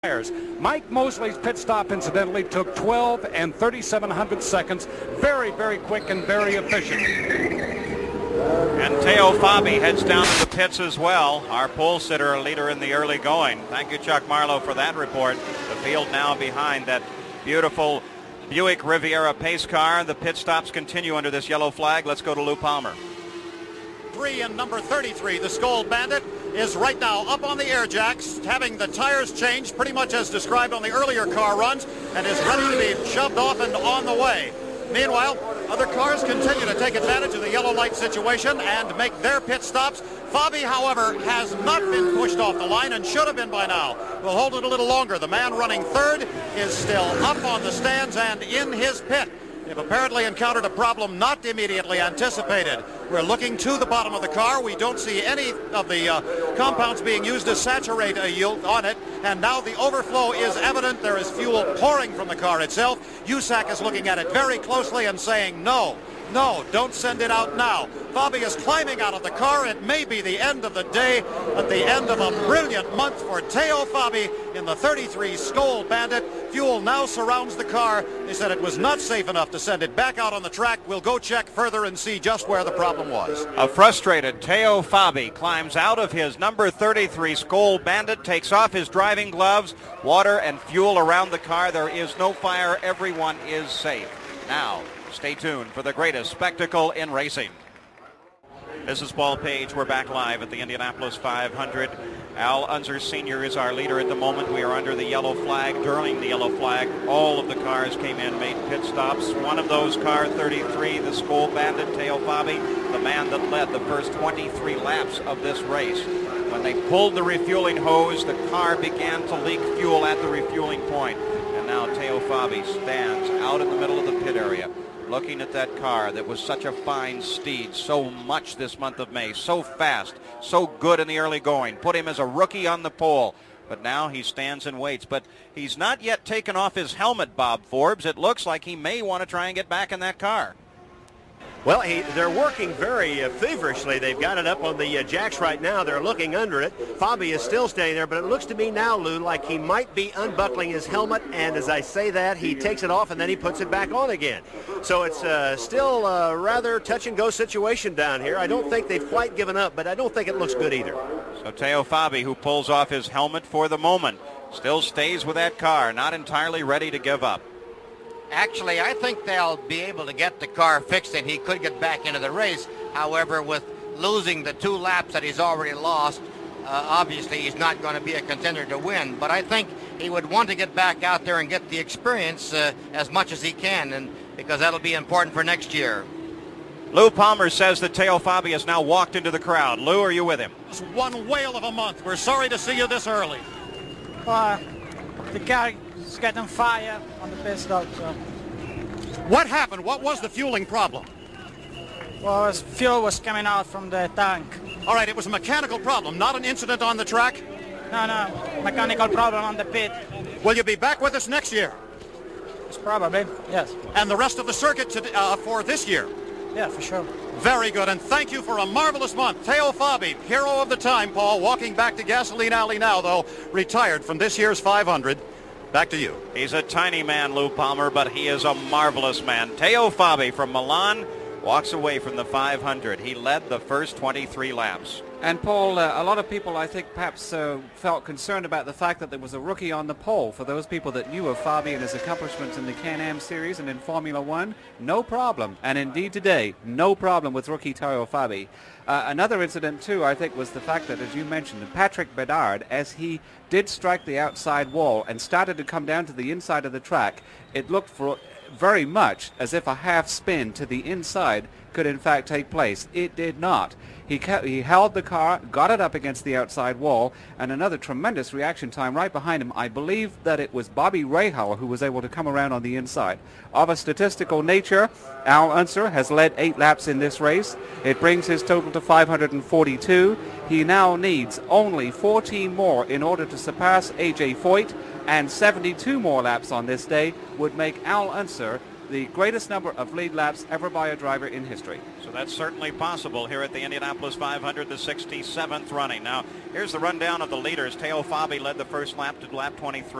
tires. Mike Mosley's pit stop, incidentally, took 12 and 3700 seconds. Very, very quick and very efficient. And Teo Fabi heads down to the pits as well. Our pole sitter, a leader in the early going. Thank you, Chuck Marlowe, for that report. The field now behind that beautiful Buick Riviera pace car. The pit stops continue under this yellow flag. Let's go to Lou Palmer. 3 and number 33, the Skoal Bandit, is right now up on the air jacks, having the tires changed pretty much as described on the earlier car runs, and is ready to be shoved off and on the way. Meanwhile, other cars continue to take advantage of the yellow light situation and make their pit stops. Fabi, however, has not been pushed off the line and should have been by now. We'll hold it a little longer. The man running third is still up on the stands and in his pit. They've apparently encountered a problem not immediately anticipated. We're looking to the bottom of the car. We don't see any of the compounds being used to saturate a yield on it. And now the overflow is evident. There is fuel pouring from the car itself. USAC is looking at it very closely and saying, no, don't send it out now. Fabi is climbing out of the car. It may be the end of the day, at the end of a brilliant month for Teo Fabi in the 33 Skoal Bandit. Fuel now surrounds the car. They said it was not safe enough to send it back out on the track. We'll go check further and see just where the problem was. A frustrated Teo Fabi climbs out of his number 33 Skoal Bandit, takes off his driving gloves, water and fuel around the car. There is no fire. Everyone is safe. Now, stay tuned for the greatest spectacle in racing. This is Paul Page. We're back live at the Indianapolis 500. Al Unser Sr. is our leader at the moment. We are under the yellow flag. During the yellow flag, all of the cars came in, made pit stops. One of those, car 33, the Skoal Bandit, Teo Fabi, the man that led the first 23 laps of this race. When they pulled the refueling hose, the car began to leak fuel at the refueling point. And now Teo Fabi stands out in the middle of the pit area, looking at that car that was such a fine steed, so much this month of May, so fast, so good in the early going, put him as a rookie on the pole. But now he stands and waits. But he's not yet taken off his helmet, Bob Forbes. It looks like he may want to try and get back in that car. Well, they're working very feverishly. They've got it up on the jacks right now. They're looking under it. Fabi is still staying there, but it looks to me now, Lou, like he might be unbuckling his helmet, and as I say that, he takes it off and then he puts it back on again. So it's still a rather touch-and-go situation down here. I don't think they've quite given up, but I don't think it looks good either. So Teo Fabi, who pulls off his helmet for the moment, still stays with that car, not entirely ready to give up. Actually, I think they'll be able to get the car fixed and he could get back into the race. However, with losing the 2 laps that he's already lost, obviously he's not going to be a contender to win. But I think he would want to get back out there and get the experience as much as he can, and because that'll be important for next year. Lou Palmer says that Teo Fabi has now walked into the crowd. Lou, are you with him? It's one whale of a month. We're sorry to see you this early. The car is getting fire on the pit stop. So. What happened? What was the fueling problem? Well, fuel was coming out from the tank. All right, it was a mechanical problem, not an incident on the track? No, mechanical problem on the pit. Will you be back with us next year? It's probably, yes. And the rest of the circuit for this year? Yeah, for sure. Very good, and thank you for a marvelous month. Teo Fabi, hero of the time, Paul, walking back to Gasoline Alley now, though, retired from this year's 500. Back to you. He's a tiny man, Lou Palmer, but he is a marvelous man. Teo Fabi from Milan walks away from the 500. He led the first 23 laps. And Paul, a lot of people, I think, perhaps felt concerned about the fact that there was a rookie on the pole. For those people that knew of Fabi and his accomplishments in the Can-Am Series and in Formula One, no problem. And indeed today, no problem with rookie Teo Fabi. Another incident, too, I think, was the fact that, as you mentioned, Patrick Bedard, as he did strike the outside wall and started to come down to the inside of the track, it looked for very much as if a half spin to the inside could in fact take place. It did not. He held the car, got it up against the outside wall, and another tremendous reaction time right behind him. I believe that it was Bobby Rahal who was able to come around on the inside. Of a statistical nature, Al Unser has led 8 laps in this race. It brings his total to 542. He now needs only 14 more in order to surpass A.J. Foyt, and 72 more laps on this day would make Al Unser the greatest number of lead laps ever by a driver in history. So So that's certainly possible here at the Indianapolis 500, the 67th running. Now, here's the rundown of the leaders. Teo Fabi led the first lap to lap 23.